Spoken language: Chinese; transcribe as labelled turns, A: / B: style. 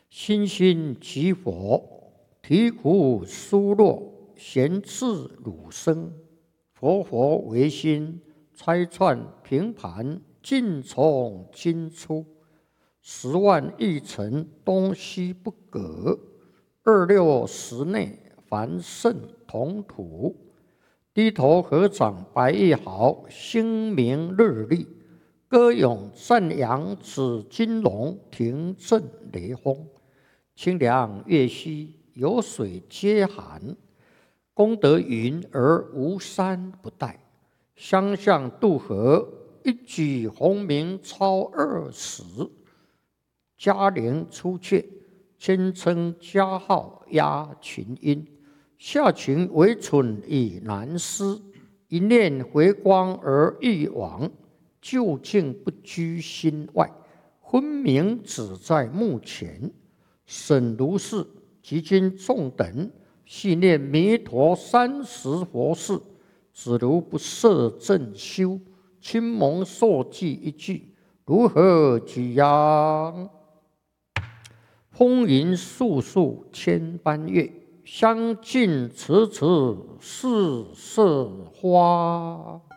A: 心心即佛，啼哭疏落，闲次汝生。佛佛唯心，拆穿平盘，尽从今出。10万亿尘，东西不隔。26时内，凡圣同土。低头合掌白玉毫，星明日丽。歌咏赞扬此金龙，庭震雷轰。清凉月溪，有水皆寒。功德云而无山不带。相向渡河，一举鸿名超20。嘉陵出阙，千称佳号压群英。下群为蠢以难思，一念回光而欲往。究竟不居心外，分明只在目前。审如是，即今众等系念弥陀30佛事，只如不摄正修，亲蒙受记一句，如何举扬？风云素素千般月，相近迟迟似色花。